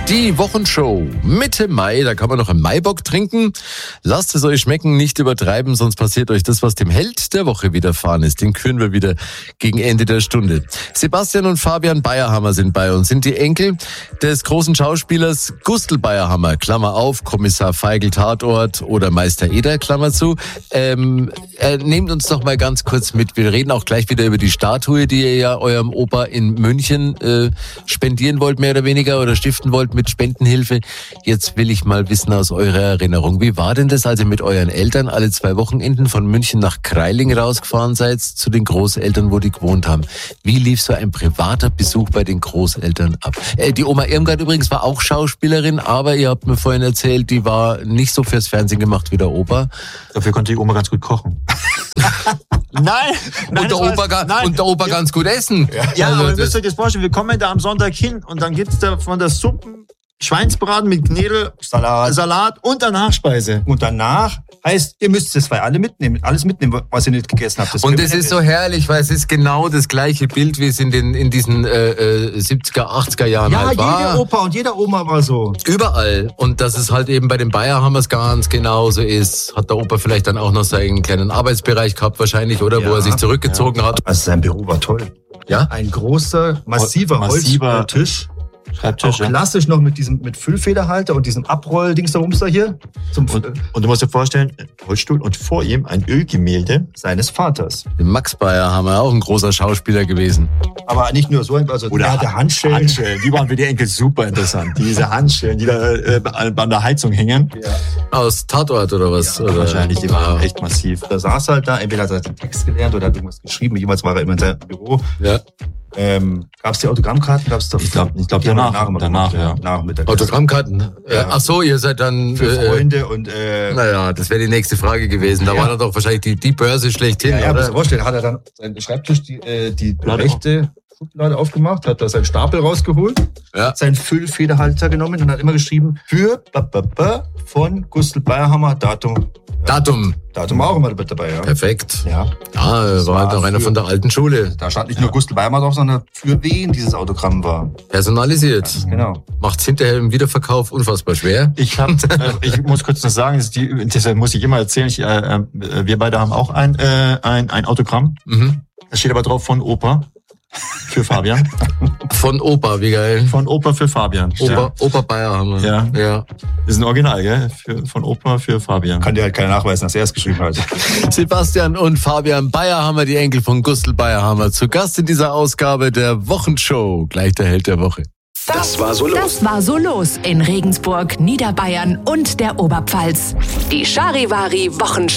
Die Wochenshow Mitte Mai, da kann man noch einen Maibock trinken. Lasst es euch schmecken, nicht übertreiben, sonst passiert euch das, was dem Held der Woche widerfahren ist. Den küren wir wieder gegen Ende der Stunde. Sebastian und Fabian Bayerhammer sind bei uns, sind die Enkel des großen Schauspielers Gustl Bayerhammer, Klammer auf, Kommissar Feigl, Tatort oder Meister Eder, Klammer zu. Nehmt uns doch mal ganz kurz mit. Wir reden auch gleich wieder über die Statue, die ihr ja eurem Opa in München spendieren wollt, mehr oder weniger, oder stiften wollt mit Spendenhilfe. Jetzt will ich mal wissen aus eurer Erinnerung, wie war denn das, als ihr mit euren Eltern alle 2 Wochenenden von München nach Kreiling rausgefahren seid, zu den Großeltern, wo die gewohnt haben? Wie lief so ein privater Besuch bei den Großeltern ab? Die Oma Irmgard übrigens war auch Schauspielerin, aber ihr habt mir vorhin erzählt, die war nicht so fürs Fernsehen gemacht wie der Opa. Dafür konnte die Oma ganz gut kochen. Nein, und der Opa ganz gut essen. Ja, also aber ihr müsst euch das vorstellen, wir kommen da am Sonntag hin und dann gibt's da von der Suppen Schweinsbraten mit Knädel, Salat und der Nachspeise. Und danach heißt, ihr müsst das alles mitnehmen, was ihr nicht gegessen habt. Und das ist so herrlich, weil es ist genau das gleiche Bild, wie es in diesen 70er, 80er Jahren halt war. Ja, jeder Opa und jeder Oma war so. Überall. Und dass es halt eben bei den Bayerhammers ganz genauso ist, hat der Opa vielleicht dann auch noch seinen kleinen Arbeitsbereich gehabt wahrscheinlich, oder? Ja, wo er sich zurückgezogen hat. Also sein Büro war toll. Ja? Ein großer, massiver Holztisch. Schreibtisch, auch klassisch noch mit Füllfederhalter und diesem Abroll-Dings da hier. Und du musst dir vorstellen, Holzstuhl und vor ihm ein Ölgemälde seines Vaters. Max Bayerhammer, auch ein großer Schauspieler gewesen. Aber nicht nur so, also er hatte Handschellen. Die waren für die Enkel super interessant. Diese Handschellen, die da an der Heizung hängen. Ja. Aus Tatort oder was? Ja, oder? Wahrscheinlich, die waren echt massiv. Da saß halt da, entweder hat er den Text gelernt oder hat irgendwas geschrieben. Jemals war er immer in seinem Büro. Ja. Gab es die Autogrammkarten? Ich glaube danach, ja. Autogrammkarten? Ja. Ach so, ihr seid dann... Für Freunde und... Naja, das wäre die nächste Frage gewesen. Da war dann doch wahrscheinlich die Börse schlechthin, ja, oder? Vorstellen, hat er dann seinen Schreibtisch, die rechte Schublade aufgemacht, hat da seinen Stapel rausgeholt, hat seinen Füllfederhalter genommen und hat immer geschrieben, für von Gustl Bayerhammer, Datum auch immer mit dabei, ja. Perfekt. Ja. Ja, war halt noch einer von der alten Schule. Da stand nicht nur Gustl Bayerhammer drauf, sondern für wen dieses Autogramm war. Personalisiert. Ja, genau. Macht's hinterher im Wiederverkauf unfassbar schwer. Ich muss kurz noch sagen, das muss ich immer erzählen, wir beide haben auch ein Autogramm. Mhm. Da steht aber drauf von Opa. Für Fabian. Von Opa, wie geil. Von Opa für Fabian. Opa Bayerhammer. Ja. Das ist ein Original, gell? Von Opa für Fabian. Kann dir halt keiner nachweisen, dass er es geschrieben hat. Sebastian und Fabian Bayerhammer, die Enkel von Gustl Bayerhammer, zu Gast in dieser Ausgabe der Wochenshow. Gleich der Held der Woche. Das war so los in Regensburg, Niederbayern und der Oberpfalz. Die Charivari Wochenshow.